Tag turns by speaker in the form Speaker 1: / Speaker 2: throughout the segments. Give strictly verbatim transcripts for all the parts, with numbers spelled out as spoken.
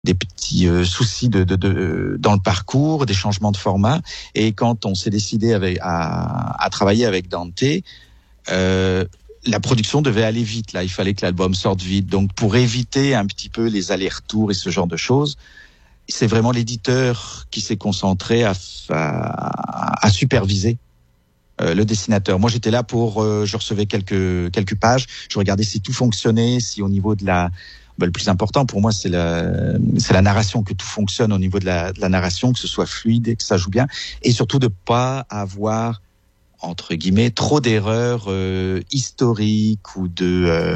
Speaker 1: des petits euh, soucis de, de, de, dans le parcours, des changements de format. Et quand on s'est décidé avec, à, à travailler avec Dante, euh, la production devait aller vite. Là, il fallait que l'album sorte vite. Donc, pour éviter un petit peu les allers-retours et ce genre de choses, c'est vraiment l'éditeur qui s'est concentré à, à, à superviser euh, le dessinateur. Moi, j'étais là pour, euh, je recevais quelques quelques pages, je regardais si tout fonctionnait, si au niveau de la Ben, le plus important pour moi, c'est la, c'est la narration, que tout fonctionne au niveau de la, de la narration, que ce soit fluide et que ça joue bien. Et surtout de pas avoir, entre guillemets, trop d'erreurs euh, historiques ou de... Euh,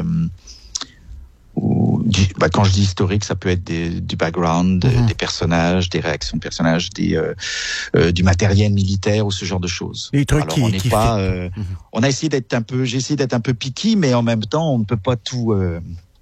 Speaker 1: ou du, bah, quand je dis historique, ça peut être des, du background, mmh. des personnages, des réactions de personnages, des, euh, euh, du matériel militaire ou ce genre de choses.
Speaker 2: Les trucs
Speaker 1: Alors,
Speaker 2: qui,
Speaker 1: on n'est
Speaker 2: qui
Speaker 1: pas...
Speaker 2: fait...
Speaker 1: Euh,
Speaker 2: mmh.
Speaker 1: On a essayé d'être un peu... J'ai essayé d'être un peu picky, mais en même temps, on ne peut pas tout... Euh,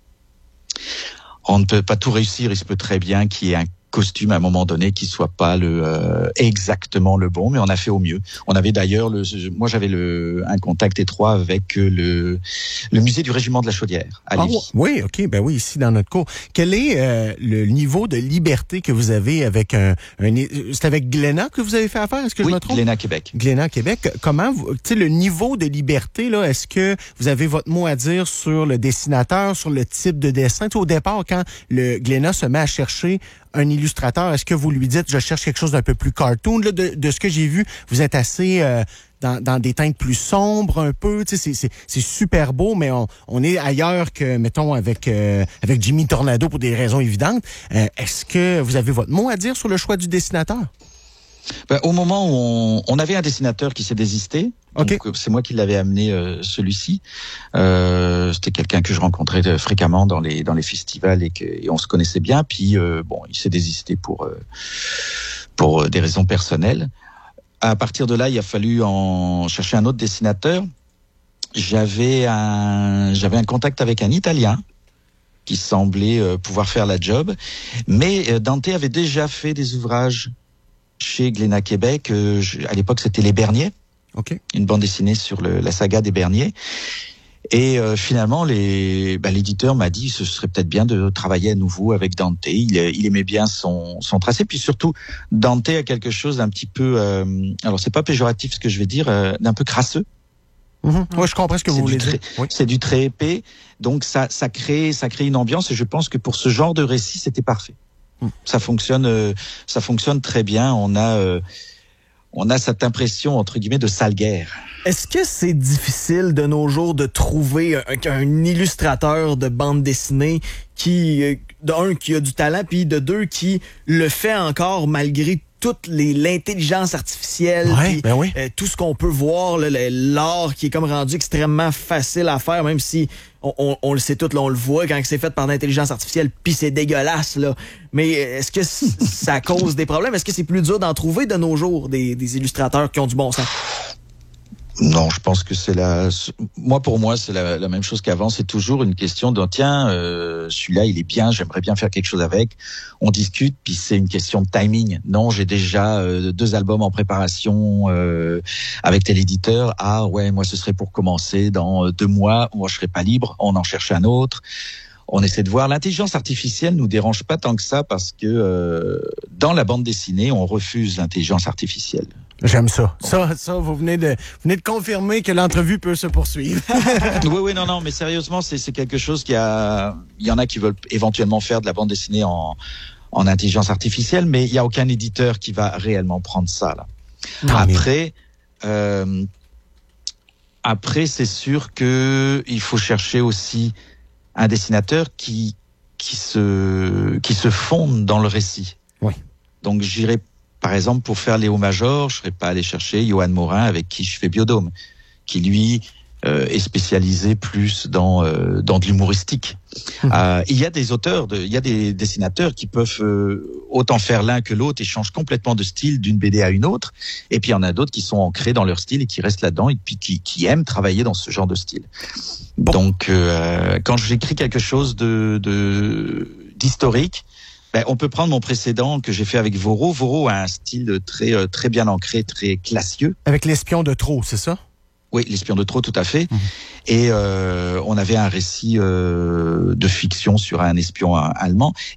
Speaker 1: On ne peut pas tout réussir. Il se peut très bien qu'il y ait un costume à un moment donné qui soit pas le euh, exactement le bon, mais on a fait au mieux. On avait d'ailleurs le, moi j'avais le un contact étroit avec le le musée du régiment de la Chaudière à Lévis.
Speaker 2: Ah, oui, ok, ben oui, ici dans notre cours. Quel est euh, le niveau de liberté que vous avez avec un, un c'est avec Glénat que vous avez fait affaire, est-ce que
Speaker 1: oui,
Speaker 2: je me trompe?
Speaker 1: Glénat Québec.
Speaker 2: Glénat Québec. Comment vous, tu sais, le niveau de liberté là, est-ce que vous avez votre mot à dire sur le dessinateur, sur le type de dessin? Tu sais, au départ, quand le Glénat se met à chercher un illustrateur, est-ce que vous lui dites, je cherche quelque chose d'un peu plus cartoon? Là, de, de ce que j'ai vu, vous êtes assez euh, dans, dans des teintes plus sombres un peu. Tu sais, c'est, c'est, c'est super beau, mais on, on est ailleurs que, mettons, avec, euh, avec Jimmy Tornado pour des raisons évidentes. Euh, est-ce que vous avez votre mot à dire sur le choix du dessinateur?
Speaker 1: Ben, au moment où on, on avait un dessinateur qui s'est désisté, donc
Speaker 2: okay.
Speaker 1: c'est moi qui l'avais amené euh, celui-ci. Euh, c'était quelqu'un que je rencontrais euh, fréquemment dans les dans les festivals et, que, et on se connaissait bien. Puis euh, bon, il s'est désisté pour euh, pour euh, des raisons personnelles. À partir de là, il a fallu en chercher un autre dessinateur. J'avais un j'avais un contact avec un Italien qui semblait euh, pouvoir faire la job, mais euh, Dante avait déjà fait des ouvrages chez Glénat Québec. Euh, je, à l'époque, c'était Les Berniers.
Speaker 2: Okay.
Speaker 1: Une bande dessinée sur le, la saga des Berniers. Et euh, finalement, les, bah, l'éditeur m'a dit ce serait peut-être bien de travailler à nouveau avec Dante. Il, il aimait bien son, son tracé. Puis surtout, Dante a quelque chose d'un petit peu... Euh, alors, c'est pas péjoratif ce que je vais dire, euh, d'un peu crasseux.
Speaker 2: Mm-hmm. Oui, je comprends ce que
Speaker 1: c'est
Speaker 2: vous voulez
Speaker 1: très,
Speaker 2: dire. Oui.
Speaker 1: C'est du très épais. Donc, ça, ça, crée, ça crée une ambiance. Et je pense que pour ce genre de récit, c'était parfait. Mm. Ça fonctionne, euh, ça fonctionne très bien. On a... Euh, On a cette impression, entre guillemets, de sale guerre.
Speaker 3: Est-ce que c'est difficile de nos jours de trouver un, un illustrateur de bande dessinée qui, d'un, qui a du talent, puis de deux, qui le fait encore malgré toute les, l'intelligence artificielle,
Speaker 2: ouais,
Speaker 3: puis,
Speaker 2: ben oui.
Speaker 3: euh, tout ce qu'on peut voir, là, l'art qui est comme rendu extrêmement facile à faire, même si on, on, on le sait tout, là, on le voit quand c'est fait par l'intelligence artificielle, puis c'est dégueulasse, là. Mais est-ce que ça cause des problèmes? Est-ce que c'est plus dur d'en trouver de nos jours des, des illustrateurs qui ont du bon sens?
Speaker 1: Non, je pense que c'est la. Moi, pour moi, c'est la, la même chose qu'avant. C'est toujours une question de tiens, euh, celui-là, il est bien. J'aimerais bien faire quelque chose avec. On discute, puis c'est une question de timing. Non, j'ai déjà euh, deux albums en préparation euh, avec tel éditeur. Ah ouais, moi, ce serait pour commencer dans deux mois. Moi, je serais pas libre. On en cherche un autre. On essaie de voir. L'intelligence artificielle nous dérange pas tant que ça parce que euh, dans la bande dessinée, on refuse l'intelligence artificielle.
Speaker 2: J'aime ça. Ça, ça, vous venez de, vous venez de confirmer que l'entrevue peut se poursuivre.
Speaker 1: oui, oui, non, non, mais sérieusement, c'est, c'est quelque chose qui a, il y en a qui veulent éventuellement faire de la bande dessinée en, en intelligence artificielle, mais il y a aucun éditeur qui va réellement prendre ça, là. Non, après, mais... euh, après, c'est sûr que il faut chercher aussi un dessinateur qui, qui se, qui se fonde dans le récit.
Speaker 2: Oui.
Speaker 1: Donc, j'irai par exemple, pour faire Léo Major, je ne serais pas allé chercher Johan Morin avec qui je fais Biodôme, qui lui euh, est spécialisé plus dans euh, dans de l'humoristique. Mmh. Euh, il y a des auteurs, de, il y a des dessinateurs qui peuvent euh, autant faire l'un que l'autre et changent complètement de style d'une B D à une autre. Et puis il y en a d'autres qui sont ancrés dans leur style et qui restent là-dedans et puis qui, qui aiment travailler dans ce genre de style. Bon. Donc euh, quand j'écris quelque chose de, de d'historique, ben, on peut prendre mon précédent que j'ai fait avec Voro. Voro a un style très euh, très bien ancré, très classieux.
Speaker 2: Avec l'espion de trop, c'est ça?
Speaker 1: Oui, l'espion de trop, tout à fait. Mmh. Et euh, on avait un récit euh, de fiction sur un espion allemand. Et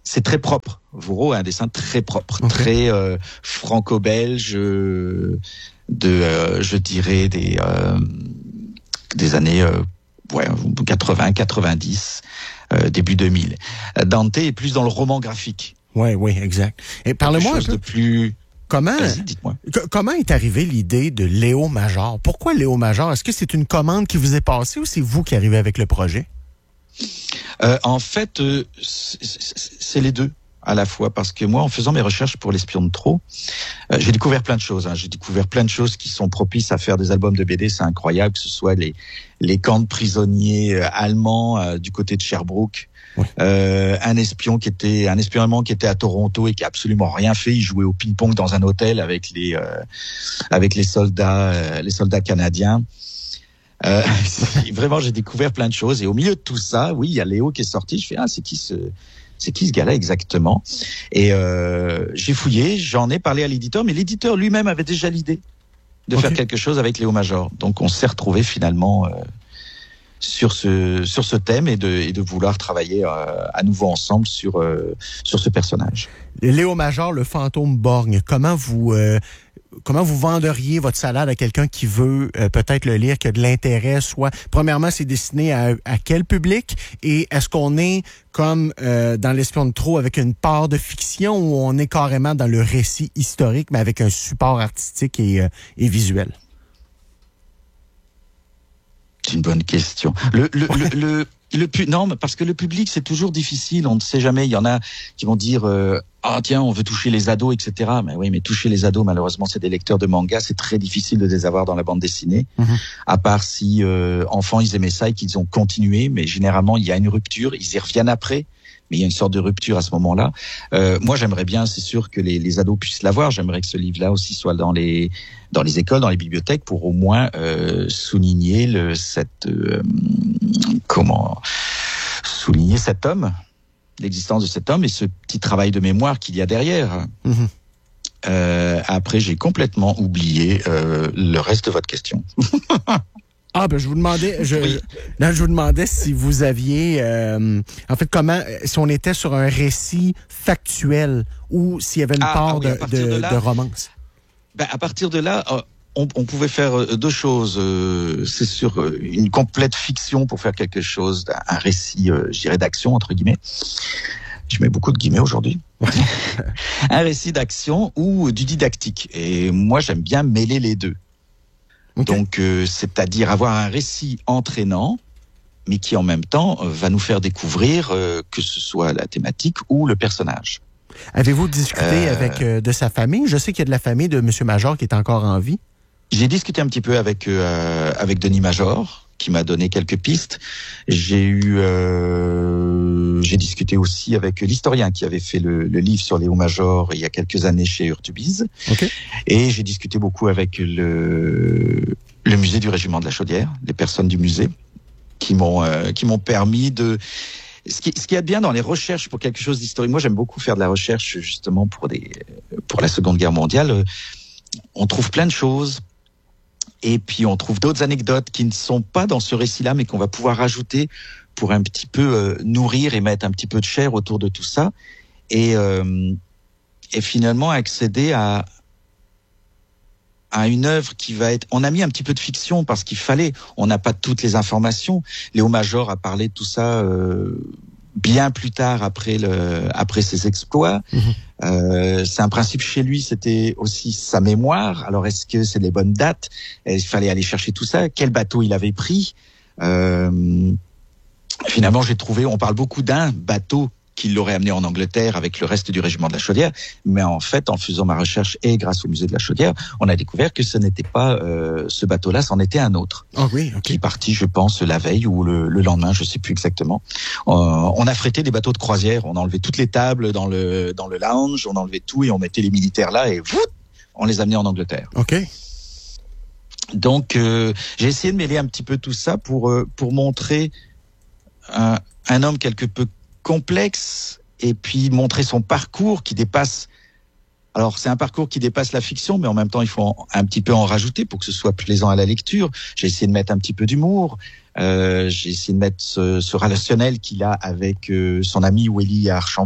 Speaker 1: c'est très propre. Vouraud a un dessin très propre,
Speaker 2: okay.
Speaker 1: très euh, franco-belge, euh, de, euh, je dirais, des, euh, des années euh, ouais, quatre-vingts, quatre-vingt-dix, euh, début deux mille. Dante est plus dans le roman graphique.
Speaker 2: Oui, oui, exact. Et parlez-moi un peu.
Speaker 1: De plus...
Speaker 2: Comment,
Speaker 1: dites-moi.
Speaker 2: c- comment est arrivée l'idée de Léo Major? Pourquoi Léo Major? Est-ce que c'est une commande qui vous est passée ou c'est vous qui arrivez avec le projet?
Speaker 1: Euh, en fait, euh, c'est, c'est les deux à la fois, parce que moi, en faisant mes recherches pour l'espion de trop, euh, j'ai découvert plein de choses. Hein. J'ai découvert plein de choses qui sont propices à faire des albums de B D. C'est incroyable, que ce soit les les camps de prisonniers euh, allemands euh, du côté de Sherbrooke. Oui. Euh, un espion qui était un espion allemand qui était à Toronto et qui a absolument rien fait. Il jouait au ping-pong dans un hôtel avec les euh, avec les soldats euh, les soldats canadiens. Euh, vraiment, j'ai découvert plein de choses et au milieu de tout ça, oui, il y a Léo qui est sorti. Je fais ah c'est qui ce c'est qui ce gars-là exactement? Et euh, j'ai fouillé, j'en ai parlé à l'éditeur, mais l'éditeur lui-même avait déjà l'idée de okay. faire quelque chose avec Léo Major. Donc on s'est retrouvé finalement. Euh, sur ce sur ce thème et de et de vouloir travailler euh, à nouveau ensemble sur euh, sur ce personnage.
Speaker 2: Léo Major, le fantôme borgne. Comment vous euh, comment vous venderiez votre salade à quelqu'un qui veut euh, peut-être le lire, qui a de l'intérêt, soit premièrement c'est destiné à à quel public et est-ce qu'on est comme euh, dans l'espion de trop avec une part de fiction ou on est carrément dans le récit historique mais avec un support artistique et euh, et visuel?
Speaker 1: C'est une bonne question. Le, le, le, le, le, le non, parce que le public, c'est toujours difficile. On ne sait jamais. Il y en a qui vont dire, euh, ah tiens, on veut toucher les ados, et cetera. Mais oui, mais toucher les ados, malheureusement, c'est des lecteurs de manga. C'est très difficile de les avoir dans la bande dessinée. Mm-hmm. À part si euh, enfants, ils aimaient ça et qu'ils ont continué. Mais généralement, il y a une rupture. Ils y reviennent après. Mais il y a une sorte de rupture à ce moment-là. Euh, moi, j'aimerais bien, c'est sûr, que les, les ados puissent l'avoir. J'aimerais que ce livre-là aussi soit dans les dans les écoles, dans les bibliothèques, pour au moins euh, souligner le cette euh, comment souligner cet homme, l'existence de cet homme et ce petit travail de mémoire qu'il y a derrière. Mm-hmm. Euh, après, j'ai complètement oublié euh, le reste de votre question.
Speaker 2: Ah ben je vous demandais je oui. là je vous demandais si vous aviez euh, en fait comment si on était sur un récit factuel ou s'il y avait une ah, part ah oui, de, de, de, là, de romance.
Speaker 1: Ben à partir de là euh, on, on pouvait faire deux choses. Euh, c'est sur euh, une complète fiction pour faire quelque chose, un récit, euh, je dirais d'action entre guillemets. Je mets beaucoup de guillemets aujourd'hui. Un récit d'action ou du didactique. Et moi j'aime bien mêler les deux. Okay. Donc, euh, c'est-à-dire avoir un récit entraînant, mais qui en même temps euh, va nous faire découvrir euh, que ce soit la thématique ou le personnage.
Speaker 2: Avez-vous discuté euh, avec euh, de sa famille? Je sais qu'il y a de la famille de M. Major qui est encore en vie.
Speaker 1: J'ai discuté un petit peu avec euh, avec Denis Major, qui m'a donné quelques pistes. J'ai eu, euh, j'ai discuté aussi avec l'historien qui avait fait le, le livre sur Léo Major il y a quelques années chez Urtubise. Okay. Et j'ai discuté beaucoup avec le, le musée du Régiment de la Chaudière, les personnes du musée, qui m'ont, euh, qui m'ont permis de. Ce qui, ce qui est bien dans les recherches pour quelque chose d'historique. Moi, j'aime beaucoup faire de la recherche justement pour des, pour la Seconde Guerre mondiale. On trouve plein de choses. Et puis on trouve d'autres anecdotes qui ne sont pas dans ce récit-là, mais qu'on va pouvoir rajouter pour un petit peu euh, nourrir et mettre un petit peu de chair autour de tout ça, et, euh, et finalement accéder à à une œuvre qui va être. On a mis un petit peu de fiction parce qu'il fallait. On n'a pas toutes les informations. Léo Major a parlé de tout ça euh, bien plus tard après le après ses exploits. Mmh. Euh, c'est un principe chez lui, c'était aussi sa mémoire. Alors est-ce que c'est les bonnes dates? Il fallait aller chercher tout ça. Quel bateau il avait pris? euh, Finalement, j'ai trouvé. On parle beaucoup d'un bateau qui l'aurait amené en Angleterre avec le reste du Régiment de la Chaudière, mais en fait, en faisant ma recherche et grâce au musée de la Chaudière, on a découvert que ce n'était pas euh, ce bateau-là, c'en était un autre.
Speaker 2: Oh oui, okay.
Speaker 1: Qui est parti, je pense, la veille ou le, le lendemain, je sais plus exactement. Euh, on a frété des bateaux de croisière, on a enlevé toutes les tables dans le dans le lounge, on a enlevé tout et on mettait les militaires là et vout, on les amenait en Angleterre.
Speaker 2: Ok.
Speaker 1: Donc, euh, j'ai essayé de mêler un petit peu tout ça pour euh, pour montrer un, un homme quelque peu complexe et puis montrer son parcours qui dépasse. Alors c'est un parcours qui dépasse la fiction, mais en même temps il faut en, un petit peu en rajouter pour que ce soit plaisant à la lecture. J'ai essayé de mettre un petit peu d'humour. Euh, j'ai essayé de mettre ce, ce relationnel qu'il a avec euh, son ami Willy Archambault,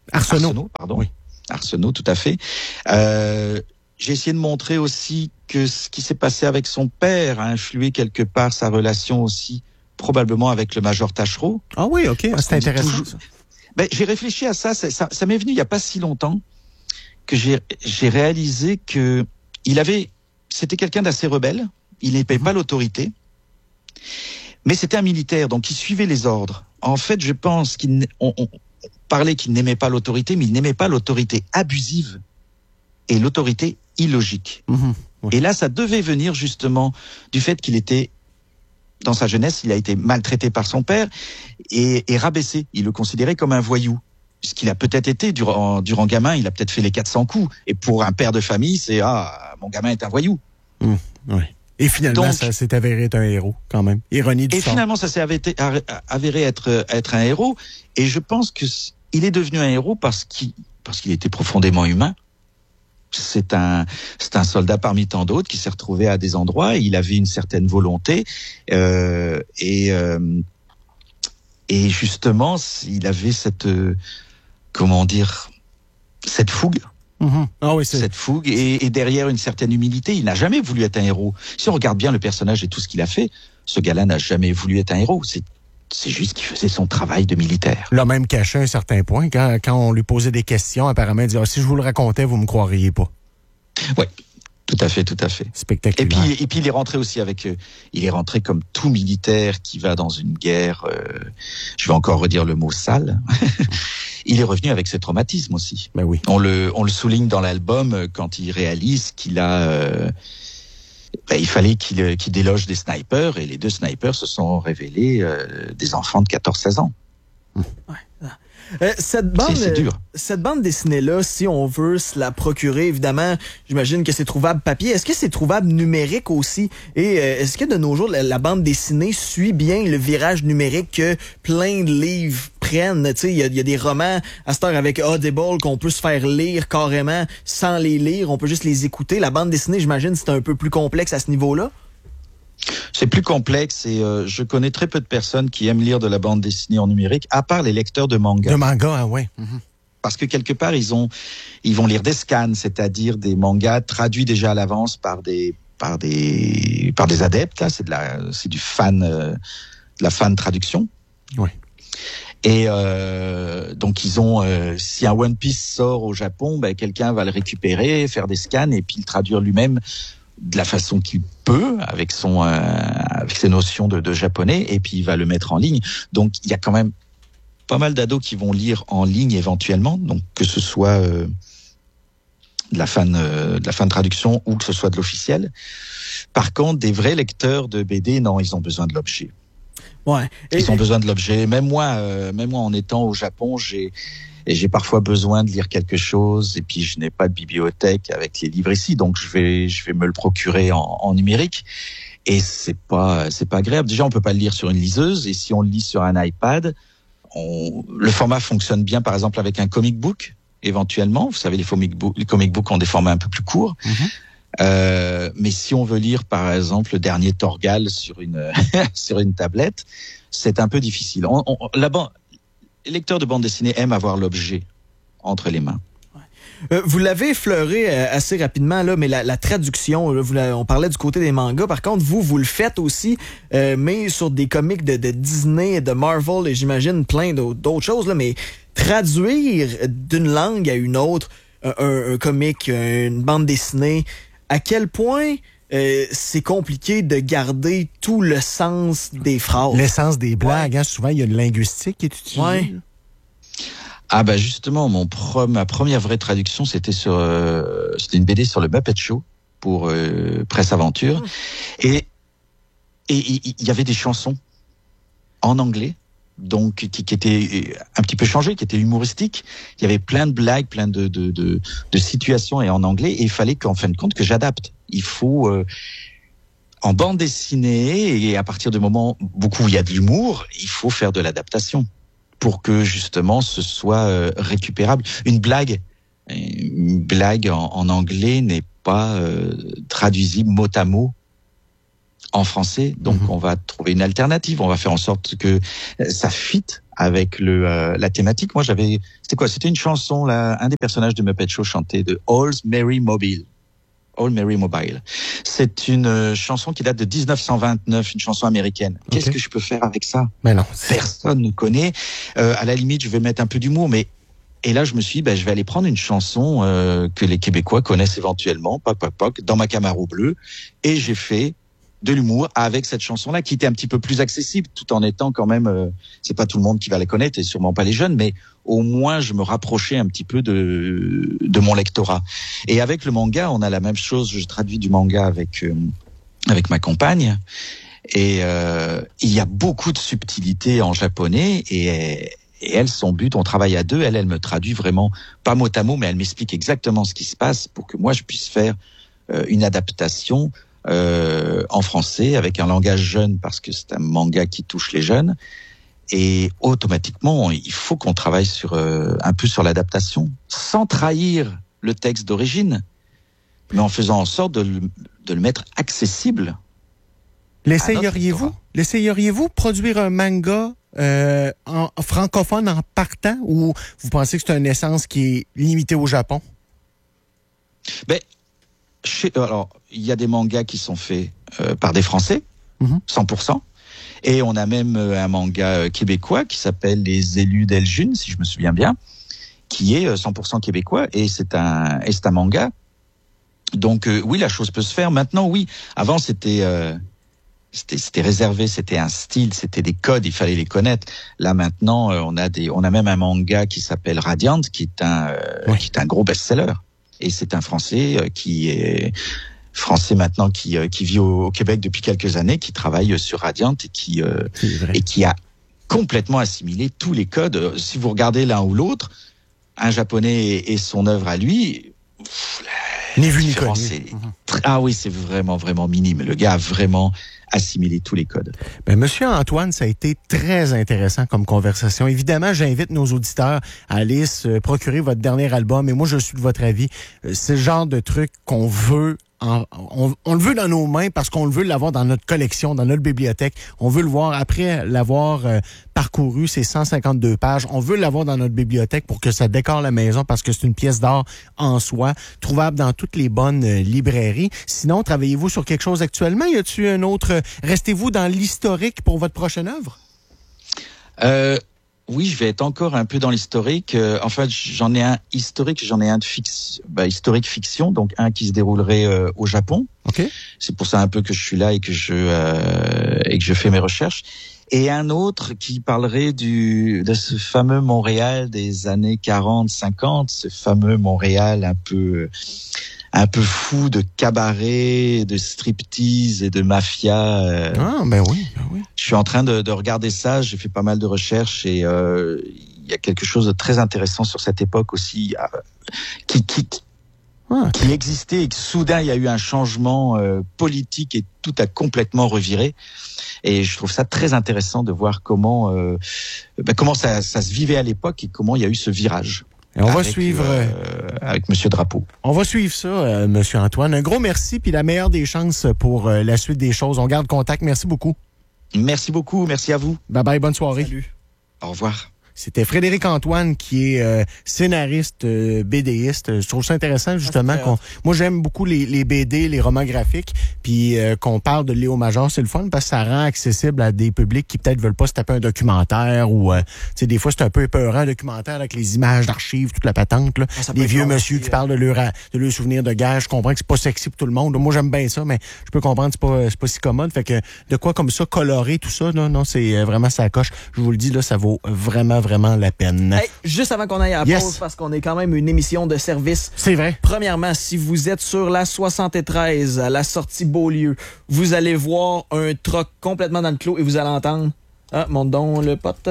Speaker 2: Arsenault.
Speaker 1: Arsenault, pardon.
Speaker 2: Oui.
Speaker 1: Arsenault, tout à fait. Euh, j'ai essayé de montrer aussi que ce qui s'est passé avec son père a influé quelque part sa relation aussi, probablement avec le major Taschereau.
Speaker 2: Ah oui, OK,
Speaker 1: Parce
Speaker 2: c'est
Speaker 1: qu'on dit
Speaker 2: intéressant.
Speaker 1: toujours-
Speaker 2: Ça.
Speaker 1: Ben, j'ai réfléchi à ça, ça, ça, ça m'est venu il y a pas si longtemps que j'ai, j'ai réalisé que il avait, c'était quelqu'un d'assez rebelle, il n'aimait pas l'autorité, mais c'était un militaire, donc il suivait les ordres. En fait, je pense qu'il, n- on, on parlait qu'il n'aimait pas l'autorité, mais il n'aimait pas l'autorité abusive et l'autorité illogique.
Speaker 2: Mhm. Oui.
Speaker 1: Et là, ça devait venir justement du fait qu'il était, dans sa jeunesse, il a été maltraité par son père et, et rabaissé. Il le considérait comme un voyou. Ce qu'il a peut-être été durant, durant gamin, il a peut-être fait les quatre cents coups. Et pour un père de famille, c'est « Ah, mon gamin est un voyou ».
Speaker 2: Oui. Et finalement,
Speaker 1: Donc-
Speaker 2: ça s'est avéré être un héros, quand même. Ironie du
Speaker 1: Et
Speaker 2: sort.
Speaker 1: finalement, ça s'est avéré, avéré être, être un héros. Et je pense que c- il est devenu un héros parce qu'il, parce qu'il était profondément humain. C'est un, c'est un soldat parmi tant d'autres qui s'est retrouvé à des endroits. Et il avait une certaine volonté euh, et euh, et justement, il avait cette euh, comment dire cette fougue,
Speaker 2: Mhm. Ah oui, c'est...
Speaker 1: cette fougue et, et derrière une certaine humilité. Il n'a jamais voulu être un héros. Si on regarde bien le personnage et tout ce qu'il a fait, ce gars-là n'a jamais voulu être un héros. C'est c'est juste qu'il faisait son travail de militaire.
Speaker 2: l'a même caché à un certain point. Quand, quand on lui posait des questions, apparemment, il disait ah, si je vous le racontais, vous me croiriez pas.
Speaker 1: Ouais, tout à fait, tout à fait.
Speaker 2: Spectaculaire.
Speaker 1: Et puis, et puis il est rentré aussi avec, euh, il est rentré comme tout militaire qui va dans une guerre. Euh, je vais encore redire le mot sale. Il est revenu avec ses traumatismes aussi.
Speaker 2: Ben oui.
Speaker 1: On le, on le souligne dans l'album euh, quand il réalise qu'il a, euh, ben, il fallait qu'il, euh, qu'il déloge des snipers et les deux snipers se sont révélés euh, des enfants de quatorze seize ans.
Speaker 3: Euh, cette bande,
Speaker 1: C'est, c'est dur.
Speaker 3: cette bande dessinée-là, si on veut se la procurer, évidemment, j'imagine que c'est trouvable papier. Est-ce que c'est trouvable numérique aussi? Et euh, est-ce que de nos jours, la, la bande dessinée suit bien le virage numérique que plein de livres prennent? Tu sais, il y a, y a des romans à cette heure avec Audible qu'on peut se faire lire carrément sans les lire. On peut juste les écouter. La bande dessinée, j'imagine, c'est un peu plus complexe à ce niveau-là.
Speaker 1: C'est plus complexe et euh, je connais très peu de personnes qui aiment lire de la bande dessinée en numérique, à part les lecteurs de manga.
Speaker 2: De manga, ah ouais. Mhm.
Speaker 1: Parce que quelque part, ils ont, ils vont lire des scans, c'est-à-dire des mangas traduits déjà à l'avance par des, par des, par des adeptes. Là, c'est de la, c'est du fan, euh, de la fan traduction.
Speaker 2: Oui.
Speaker 1: Et euh, donc ils ont, euh, si un One Piece sort au Japon, ben quelqu'un va le récupérer, faire des scans et puis le traduire lui-même de la façon qu'il peut, avec son, euh, avec ses notions de, de japonais, et puis il va le mettre en ligne. Donc il y a quand même pas mal d'ados qui vont lire en ligne éventuellement, donc que ce soit euh, de la fan, euh, de la fan traduction ou que ce soit de l'officiel. Par contre, des vrais lecteurs de B D, non, ils ont besoin de l'objet.
Speaker 3: Ouais. Et,
Speaker 1: Ils ont besoin de l'objet. Même moi, euh, même moi, en étant au Japon, j'ai et j'ai parfois besoin de lire quelque chose et puis je n'ai pas de bibliothèque avec les livres ici, donc je vais je vais me le procurer en, en numérique et c'est pas c'est pas agréable. Déjà, on peut pas le lire sur une liseuse et si on le lit sur un iPad, on, le format fonctionne bien, par exemple avec un comic book éventuellement. Vous savez, les comic books, les comic books ont des formats un peu plus courts.
Speaker 2: Mm-hmm.
Speaker 1: Euh, mais si on veut lire, par exemple, le dernier Torgal sur une sur une tablette, c'est un peu difficile. On, on, la ban- les lecteurs de bande dessinée aiment avoir l'objet entre les mains.
Speaker 3: Euh, vous l'avez effleuré euh, assez rapidement, là, mais la, la traduction, là, vous la- on parlait du côté des mangas. Par contre, vous, vous le faites aussi, euh, mais sur des comics de, de Disney, de Marvel, et j'imagine plein d'autres, d'autres choses. Là, mais traduire d'une langue à une autre, un, un, un comic, une bande dessinée, à quel point euh, c'est compliqué de garder tout le sens des phrases?
Speaker 2: L'essence des blagues, hein, souvent, il y a une linguistique qui est utilisée.
Speaker 3: Ouais.
Speaker 1: Ah bah justement, mon pre- ma première vraie traduction, c'était sur euh, c'était une B D sur le Muppet Show pour euh, Presse Aventure, et et il y, y avait des chansons en anglais, donc qui, qui étaient un petit peu changées, qui étaient humoristiques. Il y avait plein de blagues, plein de de de, de situations et en anglais, et il fallait qu'en fin de compte que j'adapte. Il faut euh, en bande dessinée et à partir du moment beaucoup où il y a de l'humour, il faut faire de l'adaptation pour que justement ce soit euh, récupérable. Une blague, une blague en, en anglais n'est pas euh, traduisible mot à mot en français, donc
Speaker 2: Mhm.
Speaker 1: on va trouver une alternative. On va faire en sorte que ça fitte avec le euh, la thématique. Moi, j'avais, c'était quoi? C'était une chanson là, un des personnages de Muppet Show chantait de All's Merry Mobile. All Merry Mobile. C'est une euh, chanson qui date de dix-neuf cent vingt-neuf, une chanson américaine. Okay. Qu'est-ce que je peux faire avec ça?
Speaker 2: Mais non.
Speaker 1: Personne ne connaît. Euh, à la limite, je vais mettre un peu d'humour, mais et là, je me suis dit, ben, je vais aller prendre une chanson euh, que les Québécois connaissent éventuellement, poc, poc, poc, dans ma Camaro bleue, et j'ai fait de l'humour avec cette chanson-là, qui était un petit peu plus accessible, tout en étant quand même, euh, c'est pas tout le monde qui va la connaître, et sûrement pas les jeunes, mais au moins je me rapprochais un petit peu de de mon lectorat. Et avec le manga, on a la même chose. Je traduis du manga avec euh, avec ma compagne, et euh, il y a beaucoup de subtilités en japonais, et Et elle, son but, on travaille à deux, elle, elle me traduit vraiment, pas mot à mot, mais elle m'explique exactement ce qui se passe pour que moi, je puisse faire euh, une adaptation euh, en français avec un langage jeune, parce que c'est un manga qui touche les jeunes. Et automatiquement, il faut qu'on travaille sur euh, un peu sur l'adaptation, sans trahir le texte d'origine, mais en faisant en sorte de le, de le mettre accessible.
Speaker 2: L'essayeriez-vous? L'essayeriez-vous produire un manga Euh, en francophone en partant, ou vous pensez que c'est une essence qui est limitée au Japon?
Speaker 1: Ben, chez, alors, il y a des mangas qui sont faits euh, par des Français, mm-hmm. cent pour cent. Et on a même euh, un manga euh, québécois qui s'appelle Les Élus d'Eljun, si je me souviens bien, qui est euh, cent pour cent québécois, et c'est un, et c'est un manga. Donc, euh, oui, la chose peut se faire. Maintenant, oui. Avant, c'était... Euh, C'était, c'était réservé, c'était un style, c'était des codes, il fallait les connaître. Là maintenant, euh, on a des, on a même un manga qui s'appelle Radiant, qui est un, euh, oui. qui est un gros best-seller. Et c'est un Français euh, qui est français maintenant, qui euh, qui vit au, au Québec depuis quelques années, qui travaille sur Radiant et qui euh, et qui a complètement assimilé tous les codes. Si vous regardez l'un ou l'autre, un Japonais et, et son œuvre à lui. Pff,
Speaker 2: ni vu ni connu.
Speaker 1: Ah oui, c'est vraiment, vraiment minime. Le gars a vraiment assimilé tous les codes.
Speaker 2: Ben, Monsieur Antoine, ça a été très intéressant comme conversation. Évidemment, j'invite nos auditeurs à aller se procurer votre dernier album. Et moi, je suis de votre avis. C'est le genre de truc qu'on veut En, on, on le veut dans nos mains parce qu'on le veut l'avoir dans notre collection, dans notre bibliothèque. On veut le voir après l'avoir euh, parcouru, ces cent cinquante-deux pages. On veut l'avoir dans notre bibliothèque pour que ça décore la maison parce que c'est une pièce d'art en soi, trouvable dans toutes les bonnes euh, librairies. Sinon, travaillez-vous sur quelque chose actuellement? Y a-t-il un autre... Euh, restez-vous dans l'historique pour votre prochaine œuvre?
Speaker 1: Euh... Oui, je vais être encore un peu dans l'historique. Euh, en fait, j'en ai un historique, j'en ai un de fiction, bah, historique fiction, donc un qui se déroulerait euh, au Japon.
Speaker 2: Okay.
Speaker 1: C'est pour ça un peu que je suis là et que je euh, et que je fais mes recherches. Et un autre qui parlerait du de ce fameux Montréal des années quarante cinquante, ce fameux Montréal un peu un peu fou de cabaret, de striptease et de mafia. Euh,
Speaker 2: ah, ben oui, ben oui.
Speaker 1: Je suis en train de, de regarder ça, j'ai fait pas mal de recherches et euh, il y a quelque chose de très intéressant sur cette époque aussi euh, qui, qui, ah, qui existait et que soudain il y a eu un changement euh, politique et tout a complètement reviré. Et je trouve ça très intéressant de voir comment, euh, ben, comment ça, ça se vivait à l'époque et comment il y a eu ce virage.
Speaker 2: Et on
Speaker 1: avec,
Speaker 2: va suivre
Speaker 1: euh, avec Monsieur Drapeau.
Speaker 2: On va suivre ça, euh, Monsieur Antoine. Un gros merci, puis la meilleure des chances pour euh, la suite des choses. On garde contact. Merci beaucoup.
Speaker 1: Merci beaucoup. Merci à vous.
Speaker 2: Bye bye. Bonne soirée.
Speaker 3: Salut.
Speaker 1: Au revoir.
Speaker 2: C'était Frédéric Antoine qui est euh, scénariste, euh, BDiste. Je trouve ça intéressant justement. Ah, qu'on, moi, j'aime beaucoup les, les B D, les romans graphiques, puis euh, qu'on parle de Léo Major, c'est le fun parce que ça rend accessible à des publics qui peut-être veulent pas se taper un documentaire ou, euh, tu sais, des fois c'est un peu épeurant un documentaire avec les images d'archives, toute la patente là. Ah, les vieux monsieur qui parlent de leur de leurs souvenirs de guerre. Je comprends que c'est pas sexy pour tout le monde. Moi, j'aime bien ça, mais je peux comprendre que c'est pas c'est pas si commode. Fait que de quoi comme ça colorer tout ça, là, non, c'est vraiment ça coche. Je vous le dis là, ça vaut vraiment vraiment la peine.
Speaker 3: Hey, juste avant qu'on aille à la
Speaker 2: yes.
Speaker 3: pause, parce qu'on est quand même une émission de service.
Speaker 2: C'est vrai.
Speaker 3: Premièrement, si vous êtes sur la soixante-treize, à la sortie Beaulieu, vous allez voir un truck complètement dans le clos et vous allez entendre... Ah, monte donc le pote.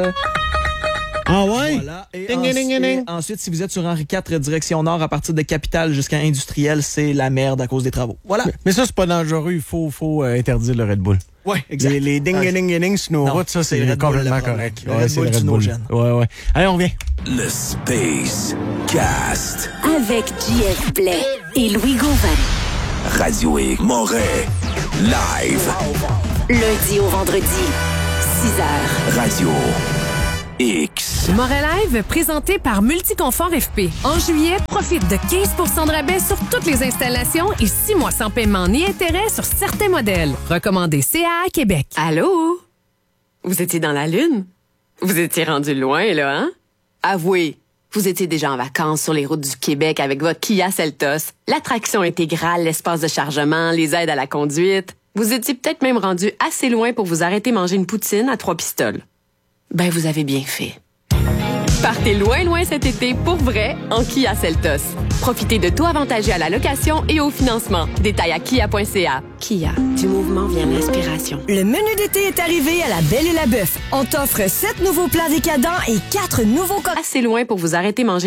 Speaker 2: Ah ouais?
Speaker 3: Voilà. Et
Speaker 2: ding,
Speaker 3: ensuite,
Speaker 2: ding, ding.
Speaker 3: ensuite, si vous êtes sur Henri quatre, direction nord, à partir de Capitale jusqu'à Industriel, c'est la merde à cause des travaux. Voilà.
Speaker 2: Mais, mais ça, c'est pas dangereux. Il faut, faut euh, interdire le Red Bull.
Speaker 3: Oui, exact.
Speaker 2: Les, les ding, ding, ding, ding sur nos
Speaker 3: non,
Speaker 2: routes, ça, c'est, c'est complètement correct.
Speaker 3: Le ouais, Red
Speaker 2: c'est
Speaker 3: Bull
Speaker 2: le Red Bull. Ouais, ouais. Allez, on revient.
Speaker 4: Le Space Cast.
Speaker 5: Avec J F Blais et Louis Gauvin.
Speaker 4: Radio X Moret. Live.
Speaker 5: Lundi au vendredi, six heures.
Speaker 4: Radio X.
Speaker 6: Moret Live, présenté par Multiconfort F P. En juillet, profite de quinze pour cent de rabais sur toutes les installations et six mois sans paiement ni intérêt sur certains modèles. Recommandé C A A Québec.
Speaker 7: Allô? Vous étiez dans la Lune? Vous étiez rendu loin, là, hein? Avouez, vous étiez déjà en vacances sur les routes du Québec avec votre Kia Seltos. L'attraction intégrale, l'espace de chargement, les aides à la conduite. Vous étiez peut-être même rendu assez loin pour vous arrêter manger une poutine à trois pistoles. Ben, vous avez bien fait. Partez loin, loin cet été pour vrai en Kia Seltos. Profitez de taux avantageux à la location et au financement. Détails à kia point c a. Kia, du mouvement vient l'inspiration.
Speaker 8: Le menu d'été est arrivé à la Belle et la Bœuf. On t'offre sept nouveaux plats décadents et quatre nouveaux cocktails.
Speaker 7: Assez loin pour vous arrêter manger